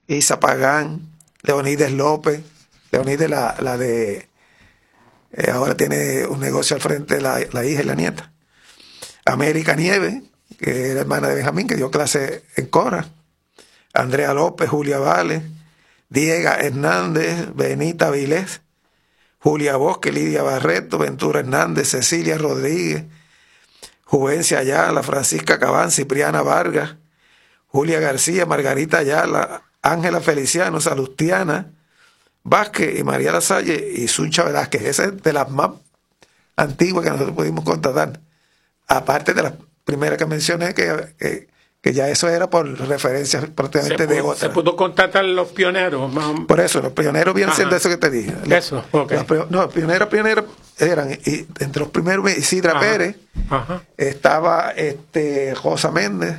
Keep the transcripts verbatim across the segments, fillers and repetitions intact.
Isa Pagán, Leonides López, Leonides la, la de, eh, ahora tiene un negocio al frente, la, la hija y la nieta. América Nieves, que era hermana de Benjamín, que dio clase en Cora. Andrea López, Julia Vale, Diego Hernández, Benita Vilés, Julia Bosque, Lidia Barreto, Ventura Hernández, Cecilia Rodríguez, Juvencia Ayala, Francisca Cabán, Cipriana Vargas, Julia García, Margarita Ayala, Ángela Feliciano, Salustiana Vázquez y María Lasalle y Suncha Velázquez. Esa es de las más antiguas que nosotros pudimos contratar. Aparte de las primeras que mencioné, que, que, que ya eso era por referencias prácticamente de otras. ¿Se pudo contratar los pioneros? Por eso, los pioneros vienen siendo eso que te dije. Eso, ok. Los, no, los pioneros, pioneros eran, y entre los primeros, Isidra Ajá. Pérez, Ajá. estaba este, Rosa Méndez,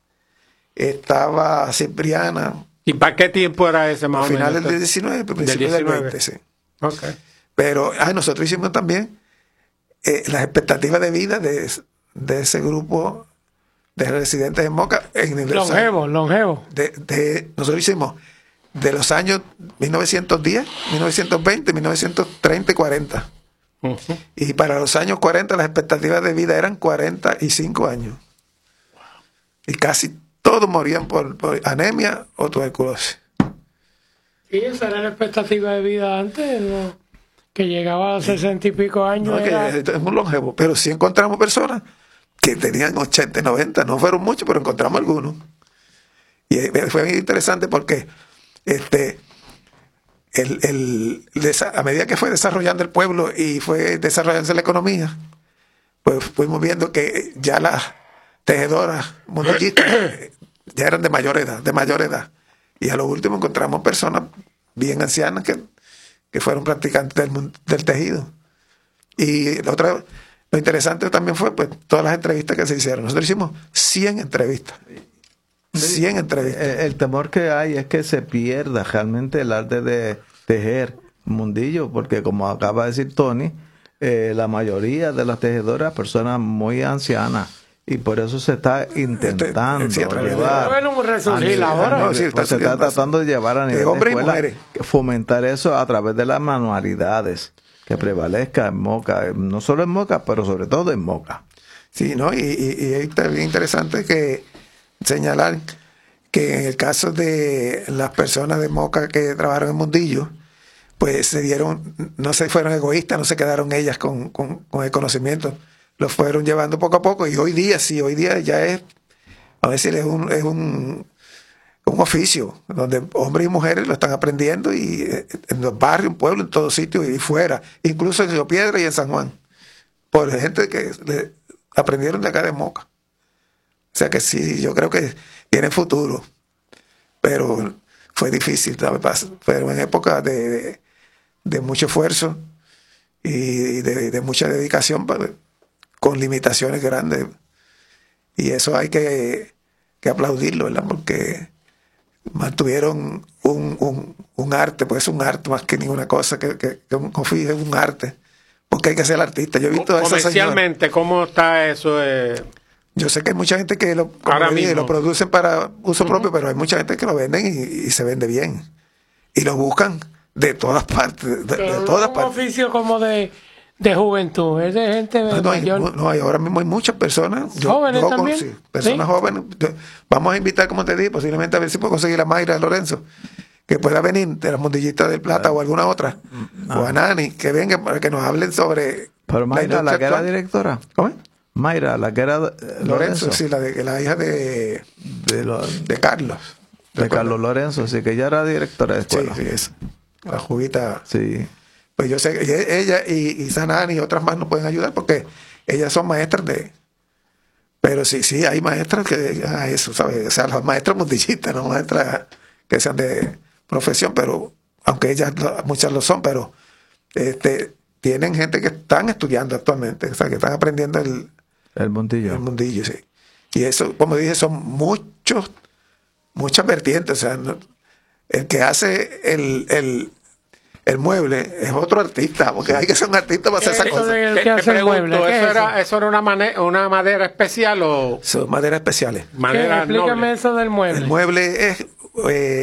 estaba Cipriana. ¿Y para qué tiempo era ese más a o menos? finales del diecinueve, principios del veinte, sí. Okay. Pero ay, nosotros hicimos también eh, las expectativas de vida de, de ese grupo de residentes en Moca. En el longevo, longevo. De, de, nosotros hicimos de los años mil novecientos diez, mil novecientos veinte, mil novecientos treinta y cuarenta. Uh-huh. Y para los años cuarenta las expectativas de vida eran cuarenta y cinco años. Wow. Y casi todos morían por, por anemia o tuberculosis. ¿Y esa era la expectativa de vida antes? ¿No? Que llegaba a sesenta y pico años. No, era... que es muy longevo, pero sí encontramos personas que tenían ochenta, noventa, no fueron muchos, pero encontramos algunos. Y fue muy interesante porque este, el, el, a medida que fue desarrollando el pueblo y fue desarrollándose la economía, pues fuimos viendo que ya las tejedoras monollistas ya eran de mayor edad, de mayor edad. Y a lo último encontramos personas bien ancianas que, que fueron practicantes del, del tejido. Y lo, otro, lo interesante también fue pues todas las entrevistas que se hicieron. Nosotros hicimos cien entrevistas. cien entrevistas. El, el temor que hay es que se pierda realmente el arte de tejer mundillo, porque como acaba de decir Tony, eh, la mayoría de las tejedoras, personas muy ancianas, y por eso se está intentando sí, llevar bueno, resurgir ahora. No, sí, pues se está tratando de llevar a nivel de, de escuela, fomentar eso a través de las manualidades que prevalezca en Moca, no solo en Moca, pero sobre todo en Moca. Sí, no, y, y, y es bien interesante que señalar que en el caso de las personas de Moca que trabajaron en Mundillo, pues se dieron, no se fueron egoístas, no se quedaron ellas con, con, con el conocimiento, lo fueron llevando poco a poco, y hoy día sí, hoy día ya es, a decir, es un, es un, un oficio, donde hombres y mujeres lo están aprendiendo, y en los barrios, en pueblos, en todos sitios y fuera, incluso en Río Piedra y en San Juan, por gente que le aprendieron de acá de Moca. O sea que sí, yo creo que tiene futuro, pero fue difícil, ¿sabes? Pero en época de, de, de mucho esfuerzo y de, de mucha dedicación, con limitaciones grandes, y eso hay que, que aplaudirlo, ¿verdad? Porque mantuvieron un, un, un arte, pues es un arte más que ninguna cosa, que, que, que un oficio es un arte, porque hay que ser artista. Yo he visto a esa comercialmente, señora, ¿cómo está eso? Eh? Yo sé que hay mucha gente que lo, como dije, lo producen para uso uh-huh. propio, pero hay mucha gente que lo venden y, y se vende bien, y lo buscan de todas partes, de, pero de todas un partes. Oficio como de de juventud, es de gente de no, hay, mayor. no hay, ahora mismo hay muchas personas yo, jóvenes yo, también sí, personas ¿sí? jóvenes. Vamos a invitar, como te dije, posiblemente a ver si puedo conseguir a Mayra Lorenzo, que pueda venir de las Mondillistas del Plata, o alguna otra, ah. o a Nani, que venga para que nos hablen sobre. Pero Mayra, la, la que era directora. ¿Cómo? Mayra, la que era eh, Lorenzo, Lorenzo, sí, la, de, la hija de de, lo, de Carlos de, de Carlos Lorenzo, sí, que ella era directora de escuela. Sí, sí, es la juguita. Sí. Pues yo sé que ella y, y Sanani y otras más nos pueden ayudar, porque ellas son maestras de. Pero sí, sí, hay maestras que a eso, ¿sabes? O sea, las maestras mundillistas, no maestras que sean de profesión, pero aunque ellas muchas lo son, pero este tienen gente que están estudiando actualmente, o sea, que están aprendiendo el, el mundillo. El mundillo, sí. Y eso, como dije, son muchos, muchas vertientes. O sea, el que hace el, el El mueble es otro artista, porque hay que ser un artista para hacer esa cosa. ¿Qué, ¿Qué hace el mueble? ¿Eso, es era, ¿Eso era una, mane una madera especial o...? Son maderas especiales. Madera Explícame noble. Eso del mueble. El mueble es... Eh,